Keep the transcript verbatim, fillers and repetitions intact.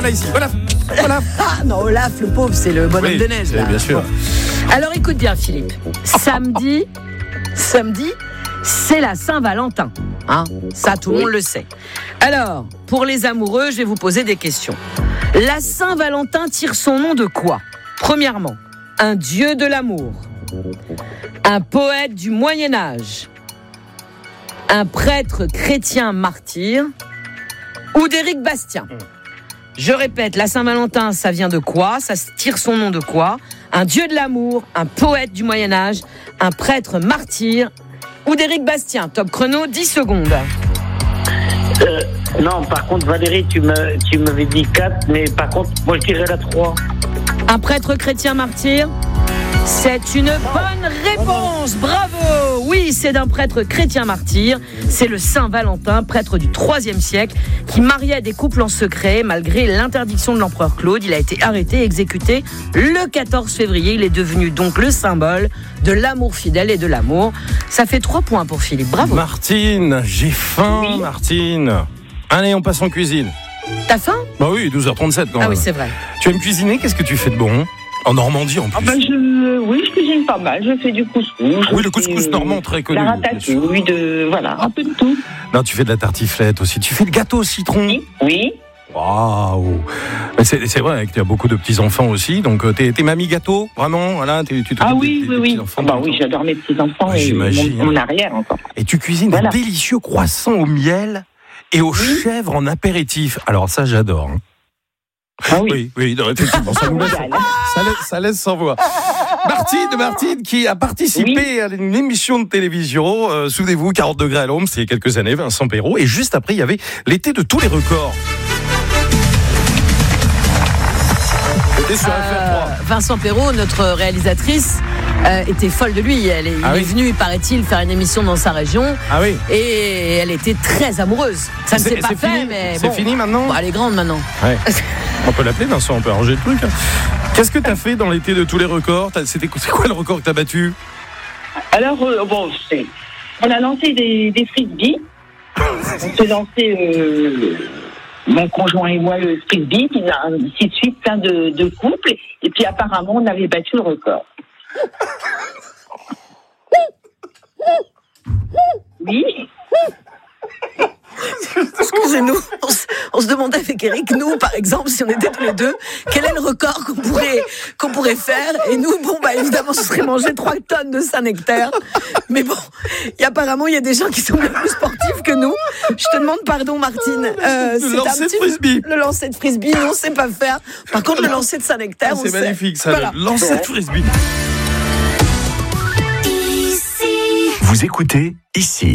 voilà ici. Voilà. Voilà. Ah non, Olaf, le pauvre, c'est le bonhomme Oui, de neige. Là. bien sûr. Bon. Alors écoute bien, Philippe. Samedi, samedi, c'est la Saint-Valentin. Hein, ça, tout le monde le sait. Alors, pour les amoureux, je vais vous poser des questions. La Saint-Valentin tire son nom de quoi ? Premièrement, un dieu de l'amour, un poète du Moyen-Âge, un prêtre chrétien martyr ou d'Éric Bastien. Je répète, la Saint-Valentin, ça vient de quoi ? Ça tire son nom de quoi ? Un dieu de l'amour, un poète du Moyen-Âge, un prêtre martyr ou d'Éric Bastien. Top chrono, dix secondes. Euh, non, par contre, Valérie, tu, me, tu m'avais dit quatre, mais par contre, moi, je dirais la trois. Un prêtre chrétien martyr ? C'est une bonne réponse, bravo. Oui, c'est d'un prêtre chrétien martyr. C'est le Saint Valentin, prêtre du troisième siècle, qui mariait des couples en secret malgré l'interdiction de l'empereur Claude. Il a été arrêté et exécuté le quatorze février. Il est devenu donc le symbole de l'amour fidèle et de l'amour. Ça fait trois points pour Philippe, bravo. Martine, j'ai faim, Oui. Martine. Allez, on passe en cuisine. T'as faim ? Bah oui, douze heures trente-sept quand même. Ah oui, c'est vrai. Tu aimes cuisiner ? Qu'est-ce que tu fais de bon ? En Normandie en plus. Ah ben je, oui, je cuisine pas mal. Je fais du couscous. Oui, le je couscous fais, normand très connu. La bien sûr. ratatouille, de voilà, un peu de tout. Non, tu fais de la tartiflette aussi. Tu fais le gâteau au citron. Oui, oui. Waouh. Mais c'est, c'est vrai que tu as beaucoup de petits-enfants aussi. Donc, euh, t'es, t'es mamie gâteau, vraiment voilà, t'es, tu t'occupes Ah oui, des, oui, des oui. petits-enfants. Ah bah oui, j'adore mes petits enfants Ouais, et j'imagine. mon, mon arrière encore. Et tu cuisines Voilà. des délicieux croissants au miel et aux chèvres en apéritif. Alors ça, j'adore. Hein. Ah oui. Oui, oui, non, effectivement, ça nous laisse, ça laisse, ça laisse sans voix. Martine, Martine, qui a participé oui. à une émission de télévision, euh, souvenez-vous, quarante degrés à l'ombre, c'est il y a quelques années, Vincent Perrault, et juste après, il y avait l'été de tous les records. C'était sur F R trois. Euh, Vincent Perrault, notre réalisatrice, euh, était folle de lui. Elle est, Ah il oui. est venu, paraît-il, faire une émission dans sa région. Ah oui. Et elle était très amoureuse. Ça ne C'est- s'est pas c'est fait, fini mais C'est bon. fini maintenant Bon, elle est grande maintenant. Ouais. On peut l'appeler Vincent, on peut arranger le truc. Qu'est-ce que t'as fait dans l'été de tous les records ? T'as- C'était, c'est quoi le record que t'as battu ? Alors, euh, bon, c'est, on a lancé des, des frisbees. On s'est lancé, euh, mon conjoint et moi, le frisbee, puis ainsi de suite, plein de, de couples. Et puis apparemment, on avait battu le record. Oui. Excusez-nous, on se, on se demandait avec Eric, nous par exemple, si on était tous les deux, quel est le record qu'on pourrait, qu'on pourrait faire. Et nous, bon, bah évidemment, ce serait manger trois tonnes de Saint-Nectaire. Mais bon, y, apparemment, il y a des gens qui sont bien plus sportifs que nous. Je te demande pardon, Martine. Euh, Le c'est lancer un de petit, frisbee. Le lancer de frisbee, non, on sait pas faire. Par contre, le lancer de Saint-Nectaire, Ah, on c'est sait. magnifique ça, Voilà. le lancer de frisbee. Vous écoutez ici.